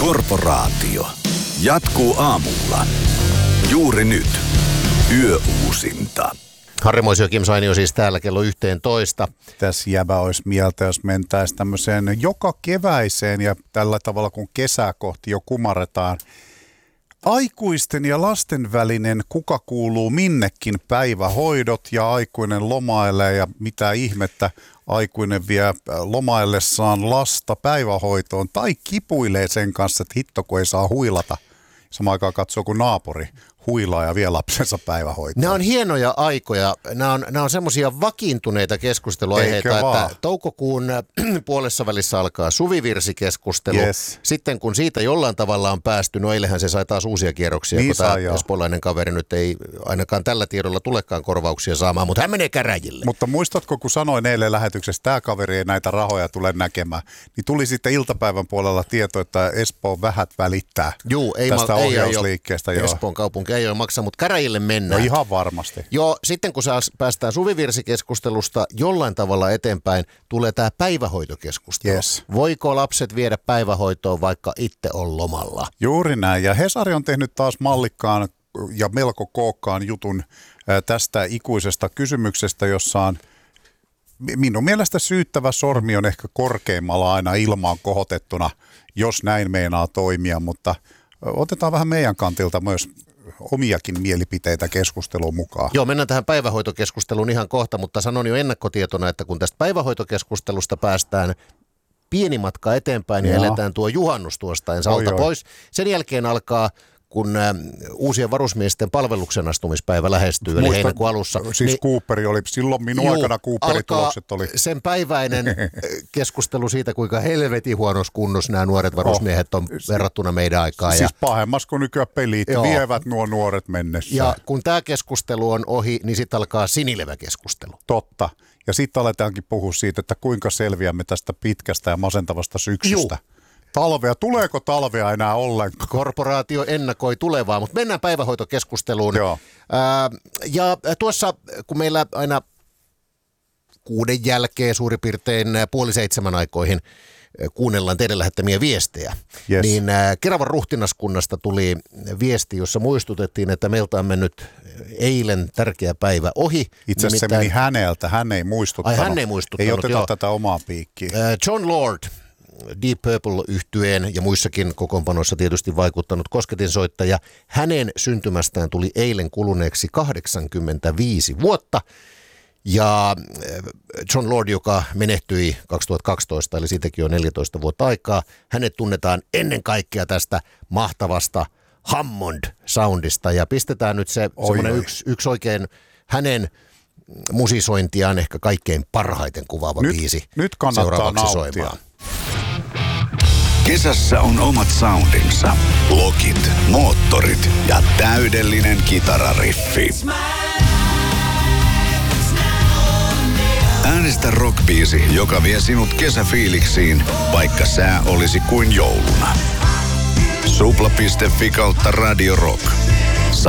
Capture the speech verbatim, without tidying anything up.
Korporaatio. Jatkuu aamulla. Juuri nyt. Yöuusinta. Harri Moisio, Kim Sainio siis täällä kello yhteentoista. Tässä jäbä olisi mieltä, jos mentäisiin tämmöiseen joka keväiseen ja tällä tavalla kun kesää kohti jo kumarretaan. Aikuisten ja lasten välinen kuka kuuluu minnekin päivähoidot ja aikuinen lomailee ja mitä ihmettä aikuinen vie lomaillessaan lasta päivähoitoon tai kipuilee sen kanssa, että hitto kun ei saa huilata. Samaan aikaan katsoo, kun naapuri huilaa ja vie lapsensa päivähoitoon. Nämä on hienoja aikoja. Nämä on, nämä on semmoisia vakiintuneita keskusteluaiheita, että toukokuun puolessa välissä alkaa suvivirsikeskustelu. Yes. Sitten kun siitä jollain tavalla on päästy, no eilähän se sai taas uusia kierroksia, niin kun saa, tämä espoolainen kaveri nyt ei ainakaan tällä tiedolla tulekaan korvauksia saamaan, mutta hän menee käräjille. Mutta muistatko, kun sanoin eilen lähetyksessä, tämä kaveri ei näitä rahoja tule näkemään, niin tuli sitten iltapäivän puolella tieto, että Espoon vähät välittää Juu, ei tästä ma- ohjausliikkeestä. Ei Espoon kaupunki ei ole maksaa, mutta käräjille mennään. No ihan varmasti. Joo, sitten kun päästään suvivirsikeskustelusta jollain tavalla eteenpäin, tulee tämä päivähoitokeskustelu. Yes. Voiko lapset viedä päivähoitoon, vaikka itse on lomalla? Juuri näin. Ja Hesari on tehnyt taas mallikkaan ja melko kookkaan jutun tästä ikuisesta kysymyksestä, jossa on minun mielestä syyttävä sormi on ehkä korkeimmalla aina ilmaan kohotettuna, jos näin meinaa toimia, mutta otetaan vähän meidän kantilta myös omiakin mielipiteitä keskusteluun mukaan. Joo, mennään tähän päivähoitokeskusteluun ihan kohta, mutta sanon jo ennakkotietona, että kun tästä päivähoitokeskustelusta päästään pieni matka eteenpäin ja, ja eletään tuo juhannus tuosta ensi alta pois, sen jälkeen alkaa, kun ä, uusien varusmiesten palveluksen astumispäivä lähestyy, Muista, eli heinäkuun alussa. Siis niin, Cooperi oli, silloin minun juu, aikana Cooperitulokset oli. Sen päiväinen keskustelu siitä, kuinka helvetin huonossa kunnossa nämä nuoret varusmiehet on oh, verrattuna meidän aikaan. Siis ja, pahemmas kuin nykyään pelit, joo, vievät nuo nuoret mennessä. Ja kun tämä keskustelu on ohi, niin sitten alkaa sinileväkeskustelu. Totta. Ja sitten aletaankin puhua siitä, että kuinka selviämme tästä pitkästä ja masentavasta syksystä. Juu. Talvea. Tuleeko talvea enää ollenkaan? Korporaatio ennakoi tulevaa, mutta mennään päivähoitokeskusteluun. Joo. Ää, ja tuossa, kun meillä aina kuuden jälkeen suurin piirtein puoli seitsemän aikoihin kuunnellaan teidän lähettämiä viestejä, yes, niin ää, Keravan ruhtinaskunnasta tuli viesti, jossa muistutettiin, että meiltä on mennyt eilen tärkeä päivä ohi. Itse asiassa se meni häneltä, hän ei muistuttanut. Ai hän ei muistuttanut, Ei oteta joo. tätä omaa piikkiä. Ää, John Lord, Deep Purple-yhtyeen ja muissakin kokoonpanoissa tietysti vaikuttanut kosketinsoittaja. Hänen syntymästään tuli eilen kuluneeksi kahdeksankymmentäviisi vuotta. Ja John Lord, joka menehtyi kaksituhattakaksitoista, eli siitäkin on neljätoista vuotta aikaa, hänet tunnetaan ennen kaikkea tästä mahtavasta Hammond-soundista. Ja pistetään nyt se semmoinen yksi, yksi oikein hänen musisointiaan ehkä kaikkein parhaiten kuvaava nyt, biisi. Nyt kannattaa nauttia. Soimaan. Kesässä on omat soundinsa. Lokit, moottorit ja täydellinen kitarariffi. Äänestä rockbiisi, joka vie sinut kesäfiiliksiin, vaikka sää olisi kuin jouluna. Supla piste fi kautta Radio Rock.